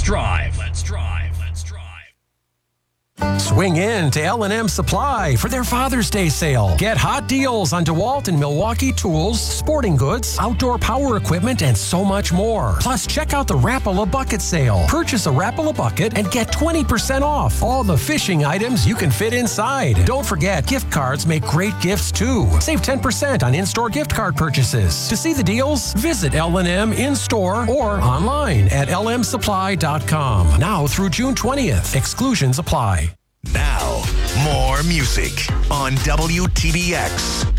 drive. Swing in to L&M Supply for their Father's Day sale. Get hot deals on DeWalt and Milwaukee tools, sporting goods, outdoor power equipment, and so much more. Plus, check out the Rapala Bucket sale. Purchase a Rapala Bucket and get 20% off all the fishing items you can fit inside. Don't forget, gift cards make great gifts too. Save 10% on in-store gift card purchases. To see the deals, visit L&M in-store or online at lmsupply.com. Now through June 20th. Exclusions apply. Now, more music on WTBX.